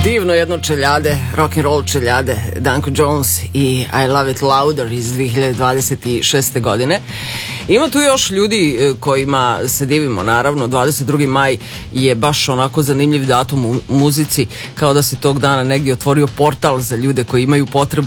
divno jedno čeljade, rock'n'roll čeljade, Danko Jones i I Love It Louder iz 2026. godine. Ima tu još ljudi kojima se divimo, naravno. 22. maj je baš onako zanimljiv datum u muzici, kao da se tog dana negdje otvorio portal za ljude koji imaju potrebu